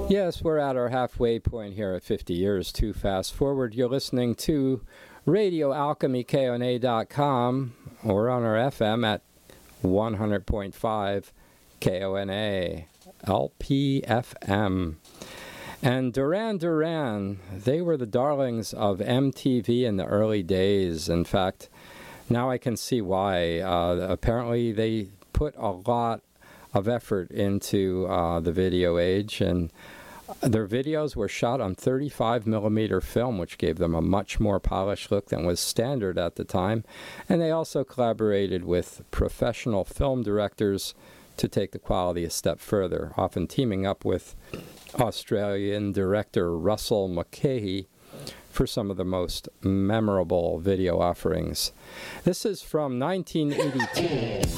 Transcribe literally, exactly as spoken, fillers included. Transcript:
Yes, we're at our halfway point here at fifty years too fast forward. You're listening to Radio Alchemy K O N A dot com or on our F M at one hundred point five K O N A, L P F M. And Duran Duran, they were the darlings of M T V in the early days. In fact, now I can see why. Uh, apparently they put a lot of effort into uh, the video age, and their videos were shot on thirty-five millimeter film, which gave them a much more polished look than was standard at the time. And they also collaborated with professional film directors to take the quality a step further, often teaming up with Australian director Russell Mulcahy for some of the most memorable video offerings. This is from nineteen eighty-two.